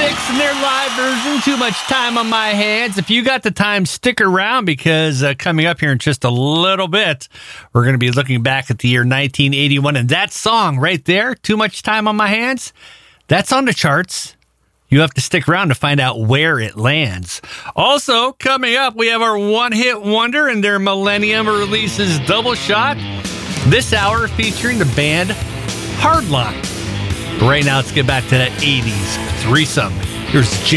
Six and their live version, Too Much Time on My Hands. If you got the time, stick around because coming up here in just a little bit, we're going to be looking back at the year 1981. And that song right there, Too Much Time on My Hands, that's on the charts. You have to stick around to find out where it lands. Also, coming up, we have our one-hit wonder and their Millennium releases Double Shot. This hour featuring the band Hardline. Right now, let's get back to that 80s threesome. Here's Jim